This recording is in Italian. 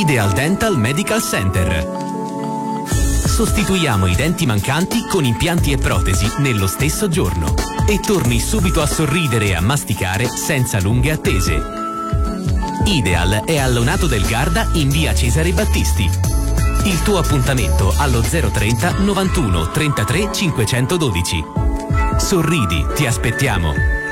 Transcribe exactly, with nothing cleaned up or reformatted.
Ideal Dental Medical Center. Sostituiamo i denti mancanti con impianti e protesi nello stesso giorno e torni subito a sorridere e a masticare senza lunghe attese. Ideal è a Lonato del Garda in via Cesare Battisti. Il tuo appuntamento allo zero trenta novantuno trentatré cinquecentododici. Sorridi, ti aspettiamo.